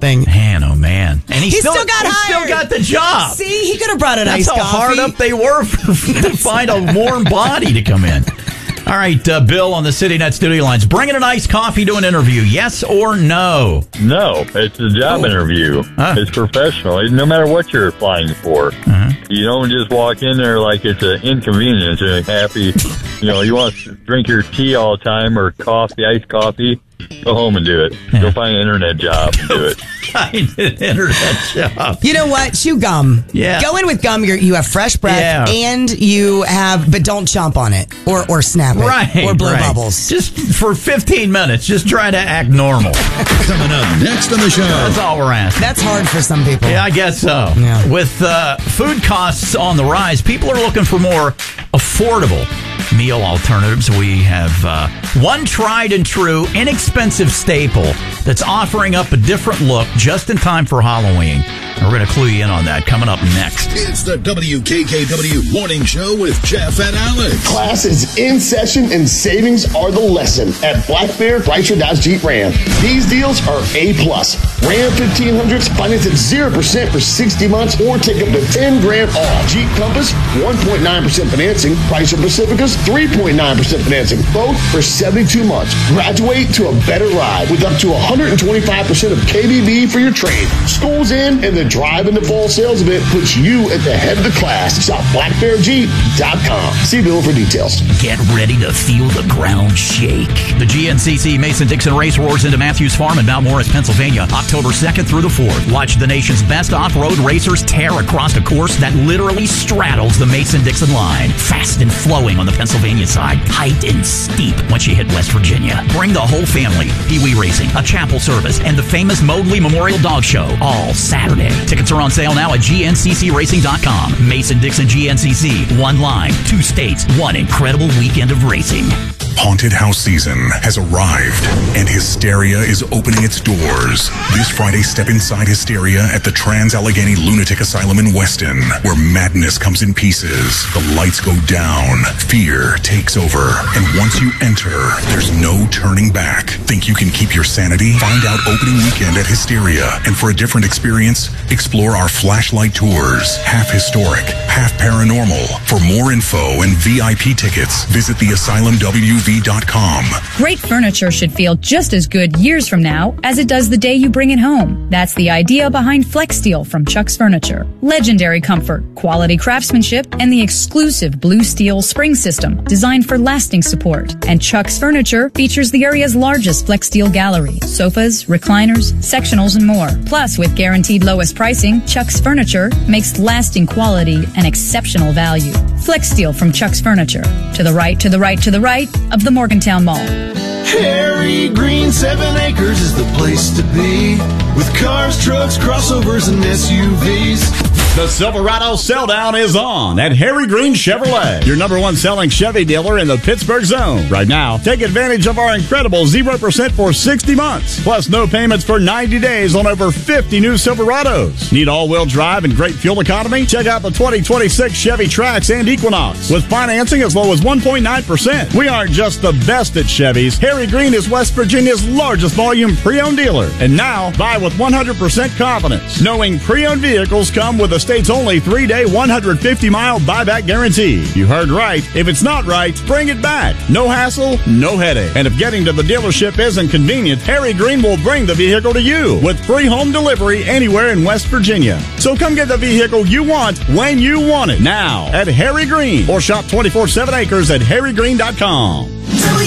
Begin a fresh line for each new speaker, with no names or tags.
thing.
Man, oh man. And he still
got hired.
He still got the job.
See, he could have brought an
That's
iced
how
coffee.
hard up they were to find a warm body to come in. All right, Bill on the CityNet studio lines. Bringing an iced coffee to an interview, yes or no?
No, it's a job interview. It's professional. No matter what you're applying for. You don't just walk in there like it's an inconvenience. You're happy. You want to drink your tea all the time or coffee, iced coffee. Go home and do it. Go find an internet job and do it.
Find an internet job.
You know what? Chew gum.
Yeah.
Go in with gum. You have fresh breath, and you have, but don't chomp on it or snap it,
Right.
or blow bubbles.
Just for 15 minutes, just try to act normal.
Coming up next on the show.
That's all we're asking.
That's hard for some people.
Yeah, I guess so.
Yeah.
With food costs on the rise, people are looking for more affordable meal alternatives. We have one tried and true, inexpensive staple that's offering up a different look just in time for Halloween. And we're going to clue you in on that coming up next.
It's the WKKW Morning Show with Jeff and Alex.
Class is in session and savings are the lesson at Black Bear Chrysler Dodge Jeep Ram. These deals are A+. Ram 1500s finance at 0% for 60 months or take up to 10 grand off. Jeep Compass 1.9% financing. Chrysler Pacificas 3.9% financing. Both for 72 months. Graduate to a better ride with up to 125% of KBB for your trade. School's in and the Drive in the Fall sales event puts you at the head of the class. Shop blackbearjeep.com. See Bill for details.
Get ready to feel the ground shake. The GNCC Mason-Dixon Race roars into Matthews Farm in Mount Morris, Pennsylvania, October 2nd through the 4th. Watch the nation's best off-road racers tear across a course that literally straddles the Mason-Dixon line. Fast and flowing on the Pennsylvania side, height and steep once you hit West Virginia. Bring the whole family. Pee-wee racing, a chapel service, and the famous Mowgli Memorial Dog Show all Saturday. Tickets are on sale now at GNCCRacing.com. Mason-Dixon GNCC. One line, 2 states, one incredible weekend of racing.
Haunted house season has arrived, and Hysteria is opening its doors. This Friday, step inside Hysteria at the Trans-Allegheny Lunatic Asylum in Weston, where madness comes in pieces. The lights go down, fear takes over, and once you enter, there's no turning back. Think you can keep your sanity? Find out opening weekend at Hysteria, and for a different experience, explore our flashlight tours, half historic, half paranormal. For more info and VIP tickets, visit theasylumwv.com.
Great furniture should feel just as good years from now as it does the day you bring it home. That's the idea behind FlexSteel from Chuck's Furniture. Legendary comfort, quality craftsmanship, and the exclusive Blue Steel spring system designed for lasting support. And Chuck's Furniture features the area's largest FlexSteel gallery, sofas, recliners, sectionals, and more. Plus, with guaranteed lowest pricing, Chuck's Furniture makes lasting quality and exceptional value. FlexSteel from Chuck's Furniture. To the right, to the right, to the right of the Morgantown Mall.
Harry Green 7 Acres is the place to be, with cars, trucks, crossovers, and SUVs.
The Silverado Sell-Down is on at Harry Green Chevrolet, your #1 selling Chevy dealer in the Pittsburgh zone. Right now, take advantage of our incredible 0% for 60 months, plus no payments for 90 days on over 50 new Silverados. Need all-wheel drive and great fuel economy? Check out the 2026 Chevy Trax and Equinox with financing as low as 1.9%. We aren't just the best at Chevys. Harry Green is West Virginia's largest volume pre-owned dealer. And now, buy with 100% confidence, knowing pre-owned vehicles come with a state's only 3-day, 150-mile buyback guarantee. You heard right. If it's not right, bring it back. No hassle, no headache. And if getting to the dealership isn't convenient, Harry Green will bring the vehicle to you with free home delivery anywhere in West Virginia. So come get the vehicle you want when you want it. Now at Harry Green, or shop 24/7 Acres at harrygreen.com.